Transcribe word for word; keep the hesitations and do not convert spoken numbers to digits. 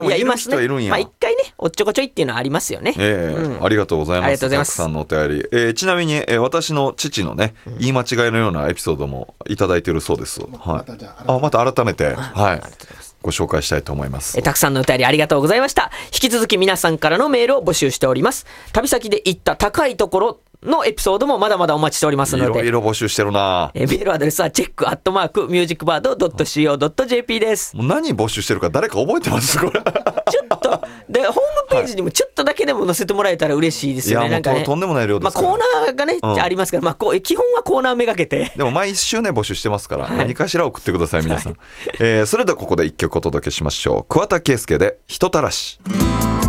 いやいますね。 いる人いるんや。 まあ一回ねおっちょこちょいっていうのはありますよね。 えーうん、ありがとうございます。 ありがとうございます。 たくさんのお便り、えー、ちなみに、えー、私の父のね、うん、言い間違いのようなエピソードもいただいているそうです。はい、あまた改めて、はい、ご紹介したいと思います。 えたくさんのお便りありがとうございました。引き続き皆さんからのメールを募集しております。旅先で行った高いところのエピソードもまだまだお待ちしておりますので、 いろいろ募集してるな。 えメールアドレスはチェックアットマークミュージックバードドットシーオードットジェーピー です。 もう何募集してるか誰か覚えてますこれ。ちょっとでホームページにもちょっとだけでも載せてもらえたら嬉しいですよね。 いやなんかね、とんでもない量ですから。 まあ、コーナーがね、うん、ありますから、まあ、こう基本はコーナーめがけて。 でも毎週ね募集してますから、はい、何かしら送ってください皆さん。はい、えー、それではここで一曲お届けしましょう。桑田佳祐で人たらし。